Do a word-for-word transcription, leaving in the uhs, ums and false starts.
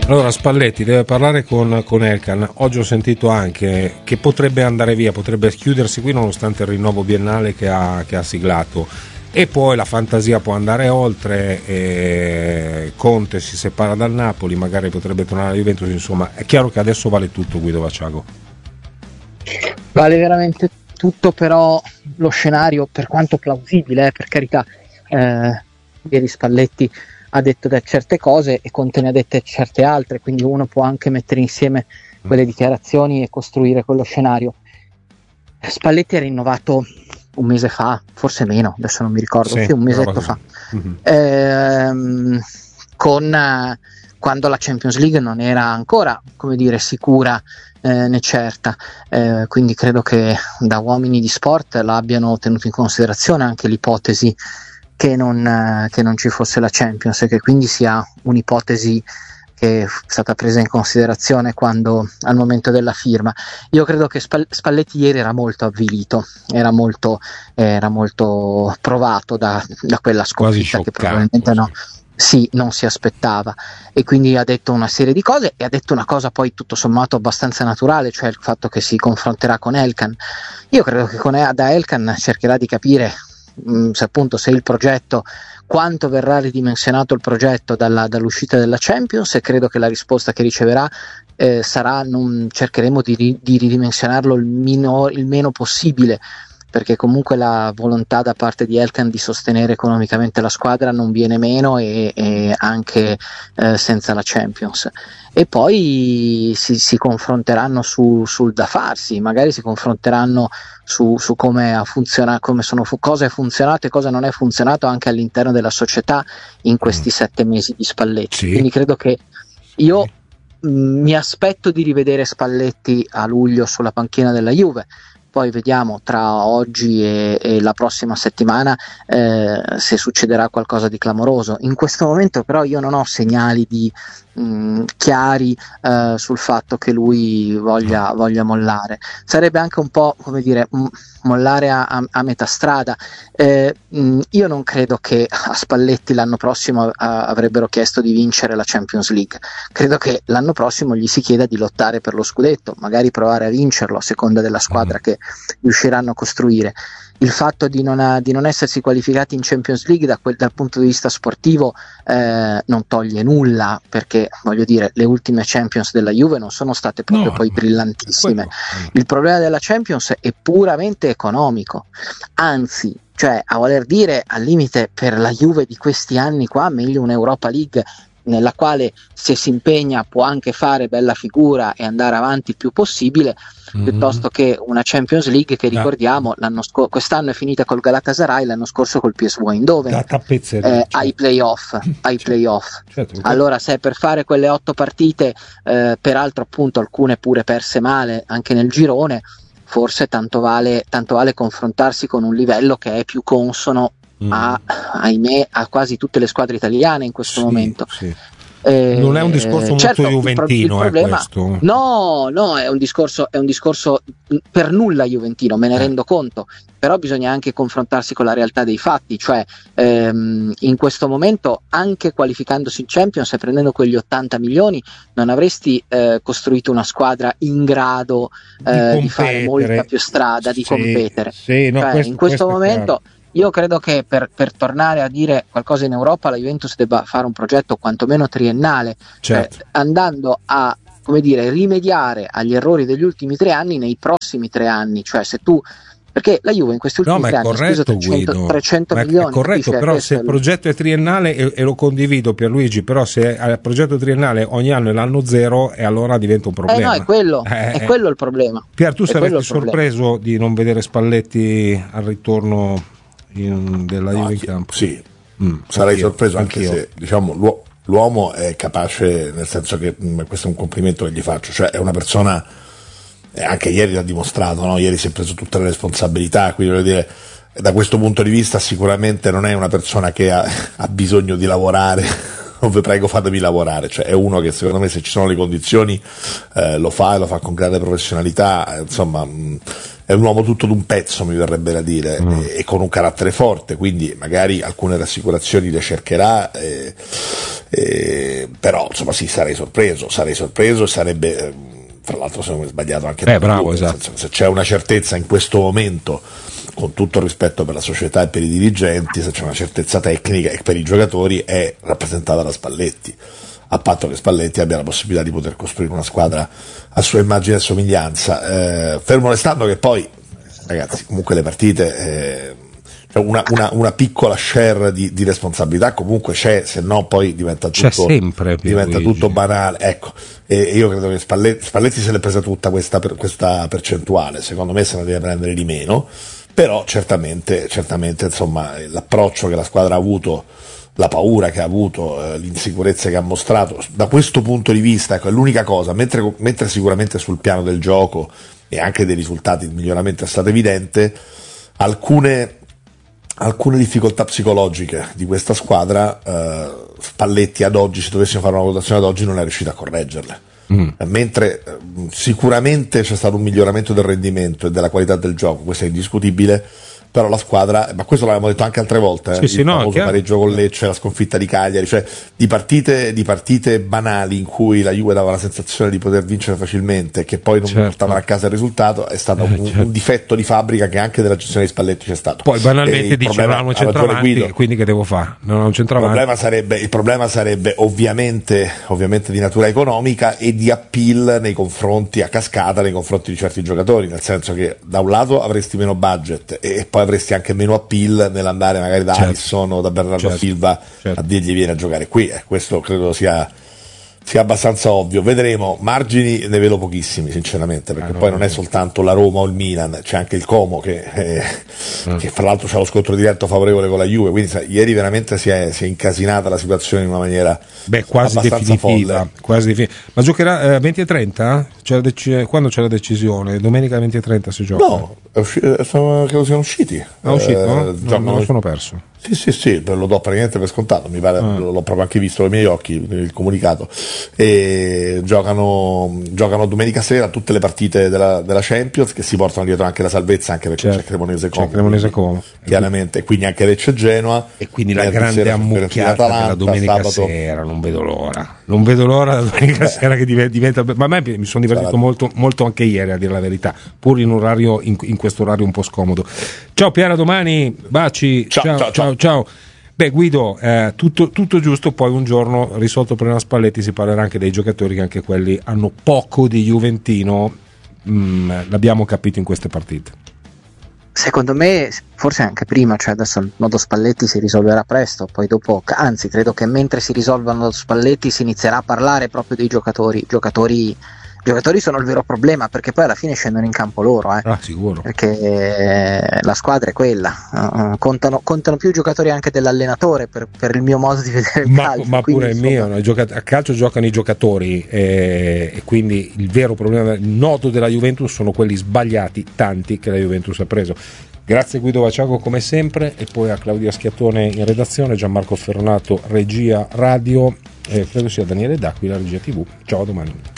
Allora Spalletti deve parlare con, con Elkann. Oggi ho sentito anche che potrebbe andare via, potrebbe chiudersi qui nonostante il rinnovo biennale che ha, che ha siglato, e poi la fantasia può andare oltre, e Conte si separa dal Napoli, magari potrebbe tornare alla Juventus. Insomma, è chiaro che adesso vale tutto, Guido Vaciago. Vale veramente tutto, però lo scenario, per quanto plausibile, eh, per carità, eh, ieri Spalletti ha detto certe cose e Conte ne ha dette certe altre, quindi uno può anche mettere insieme quelle dichiarazioni e costruire quello scenario. Spalletti ha rinnovato un mese fa, forse meno, adesso non mi ricordo, sì, sì un mesetto fa, mm-hmm. ehm, con eh, quando la Champions League non era ancora, come dire, sicura eh, né certa, eh, quindi credo che da uomini di sport l'abbiano tenuto in considerazione anche l'ipotesi che non, che non ci fosse la Champions, e che quindi sia un'ipotesi che è stata presa in considerazione quando al momento della firma. Io credo che Spalletti ieri era molto avvilito, era molto, era molto provato da, da quella sconfitta che probabilmente no, sì, non si aspettava, e quindi ha detto una serie di cose, e ha detto una cosa poi tutto sommato abbastanza naturale, cioè il fatto che si confronterà con Elkann. Io credo che con, da Elkann cercherà di capire se appunto se il progetto, quanto verrà ridimensionato il progetto dalla, dall'uscita della Champions, e credo che la risposta che riceverà eh, sarà non cercheremo di, di ridimensionarlo il, minor, il meno possibile, perché comunque la volontà da parte di Elkann di sostenere economicamente la squadra non viene meno, e, e anche eh, senza la Champions. E poi si, si confronteranno su, sul da farsi, magari si confronteranno su, su come ha funzionato, come sono, cosa è funzionato e cosa non è funzionato anche all'interno della società in questi sette mesi di Spalletti. Sì. Quindi credo che io mh, mi aspetto di rivedere Spalletti a luglio sulla panchina della Juve. Poi vediamo tra oggi e, e la prossima settimana eh, se succederà qualcosa di clamoroso. In questo momento però io non ho segnali di, mh, chiari eh, sul fatto che lui voglia, voglia mollare. Sarebbe anche un po', come dire, m- mollare a, a, a metà strada. Eh, mh, io non credo che a Spalletti l'anno prossimo a, avrebbero chiesto di vincere la Champions League. Credo che l'anno prossimo gli si chieda di lottare per lo scudetto, magari provare a vincerlo a seconda della squadra che riusciranno a costruire. Il fatto di non, di non essersi qualificati in Champions League da quel, dal punto di vista sportivo eh, non toglie nulla, perché voglio dire, le ultime Champions della Juve non sono state proprio no, poi brillantissime. Quello. Il problema della Champions è puramente economico, anzi, cioè a voler dire, al limite per la Juve di questi anni qua meglio un'Europa League nella quale, se si impegna, può anche fare bella figura e andare avanti il più possibile, mm-hmm. piuttosto che una Champions League che, ricordiamo, l'anno sc- quest'anno è finita col Galatasaray, l'anno scorso col P S V Eindhoven, eh, certo. ai playoff, ai certo. playoff. Certo. Allora, se è per fare quelle otto partite, eh, peraltro appunto alcune pure perse male anche nel girone, forse tanto vale, tanto vale confrontarsi con un livello che è più consono Mm. A, ahimè, a quasi tutte le squadre italiane in questo sì, momento. Sì. Eh, non è un discorso molto certo, juventino, il problema, è questo. No, no, è un discorso, è un discorso per nulla juventino, me ne eh. rendo conto, però bisogna anche confrontarsi con la realtà dei fatti, cioè ehm, in questo momento, anche qualificandosi in Champions e prendendo quegli ottanta milioni, non avresti eh, costruito una squadra in grado eh, di, di fare molta più strada, di sì, competere. Sì, no, cioè, questo, in questo, questo momento io credo che per, per tornare a dire qualcosa in Europa la Juventus debba fare un progetto quantomeno triennale, certo. eh, andando a, come dire, rimediare agli errori degli ultimi tre anni nei prossimi tre anni, cioè se tu, perché la Juve in questi ultimi no, tre anni ha speso trecento, trecento ma milioni. È corretto, però se il progetto è triennale, e, e lo condivido Pierluigi, però se il progetto triennale ogni anno è l'anno zero, e allora diventa un problema. Eh no, è quello, eh, è quello il problema. Pier, tu è saresti sorpreso problema. di non vedere Spalletti al ritorno in, della Juve no, in campo? Sì, mm, sarei anch'io, sorpreso anche anch'io. se diciamo l'uo- l'uomo è capace, nel senso che mh, questo è un complimento che gli faccio, cioè è una persona, eh, anche ieri l'ha dimostrato, no? Ieri si è preso tutte le responsabilità, quindi voglio dire, da questo punto di vista sicuramente non è una persona che ha, ha bisogno di lavorare o vi prego fatemi lavorare, cioè è uno che secondo me se ci sono le condizioni eh, lo fa e lo fa con grande professionalità, eh, insomma mh, è un uomo tutto d'un pezzo, mi verrebbe da dire, mm. e, e con un carattere forte, quindi magari alcune rassicurazioni le cercherà, e, e, eh, però insomma sì, sarei sorpreso, sarei sorpreso e sarebbe, eh, tra l'altro secondo me sbagliato anche eh, bravo, esatto. senso, se c'è una certezza in questo momento, con tutto il rispetto per la società e per i dirigenti, se c'è una certezza tecnica e per i giocatori è rappresentata da Spalletti, a patto che Spalletti abbia la possibilità di poter costruire una squadra a sua immagine e somiglianza, eh, fermo restando che poi ragazzi comunque le partite, eh, cioè una, una, una piccola share di, di responsabilità comunque c'è, se no poi diventa tutto, c'è sempre, diventa tutto banale, ecco. E io credo che Spalletti, Spalletti se l'è presa tutta questa, per, questa percentuale, secondo me se ne deve prendere di meno, però certamente, certamente insomma l'approccio che la squadra ha avuto, la paura che ha avuto, eh, l'insicurezza che ha mostrato, da questo punto di vista, ecco, è l'unica cosa, mentre, mentre sicuramente sul piano del gioco e anche dei risultati il miglioramento è stato evidente, alcune, alcune difficoltà psicologiche di questa squadra, eh, Spalletti ad oggi, se dovessimo fare una valutazione ad oggi, non è riuscito a correggerle. Mm. Mentre eh, sicuramente c'è stato un miglioramento del rendimento e della qualità del gioco, questo è indiscutibile, però la squadra, ma questo l'abbiamo detto anche altre volte, sì, eh, sì, il no, famoso pareggio con Lecce, la sconfitta di Cagliari, cioè di partite, di partite banali in cui la Juve dava la sensazione di poter vincere facilmente e che poi non certo. portavano a casa il risultato, è stato un, certo. un difetto di fabbrica che anche della gestione di Spalletti c'è stato. Poi banalmente dice non ha un centravanti, quindi che devo fare? Non ha un centravanti. Il problema sarebbe, il problema sarebbe ovviamente, ovviamente di natura economica e di appeal nei confronti, a cascata nei confronti di certi giocatori, nel senso che da un lato avresti meno budget e poi avresti anche meno appeal nell'andare magari da certo. Alisson o da Bernardo certo. Silva certo. a dirgli viene a giocare qui, eh, questo credo sia, sia abbastanza ovvio. Vedremo, margini ne vedo pochissimi sinceramente, perché ah, poi no, non è soltanto la Roma o il Milan, c'è anche il Como che, eh, mm. che fra l'altro c'ha lo scontro diretto favorevole con la Juve, quindi sai, ieri veramente si è, si è incasinata la situazione in una maniera Beh, quasi definitiva, quasi definitiva. Ma giocherà eh, venti e trenta? C'è dec- quando c'è la decisione? Domenica venti e trenta si gioca? No, è usci- sono, credo siano usciti. È uscito? Eh, no, non me lo sono perso. Sì, sì, sì, lo do praticamente per scontato, mi pare, ah. l'ho proprio anche visto con i miei occhi il comunicato. E giocano, giocano domenica sera tutte le partite della, della Champions, che si portano dietro anche la salvezza, anche perché certo. c'è Cremonese Como, c'è Cremonese Como chiaramente, quindi anche Lecce e Genoa, e quindi la grande ammucchiata della domenica sabato. Sera, non vedo l'ora non vedo l'ora la domenica Beh. sera che diventa, ma a me mi sono divertito molto, molto anche ieri, a dire la verità, pur in un orario, in, in questo orario un po' scomodo. Ciao Piera, domani, baci, ciao ciao, ciao, ciao. ciao. Beh Guido, eh, tutto, tutto giusto, poi un giorno risolto il problema Spalletti si parlerà anche dei giocatori, che anche quelli hanno poco di juventino, mm, l'abbiamo capito in queste partite. Secondo me forse anche prima, cioè adesso il nodo Spalletti si risolverà presto, poi dopo, anzi credo che mentre si risolva il nodo Spalletti si inizierà a parlare proprio dei giocatori, giocatori I giocatori sono il vero problema, perché poi alla fine scendono in campo loro, eh. Ah, sicuro. Perché la squadra è quella, uh, contano, contano più i giocatori anche dell'allenatore per, per il mio modo di vedere il ma, calcio. Ma quindi, pure il mio, no? A calcio giocano i giocatori, eh, e quindi il vero problema, il nodo della Juventus sono quelli sbagliati, tanti, che la Juventus ha preso. Grazie Guido Vaciago come sempre, e poi a Claudia Schiattone in redazione, Gianmarco Ferronato regia radio, e credo sia Daniele D'Aquila regia tivù. Ciao, a domani.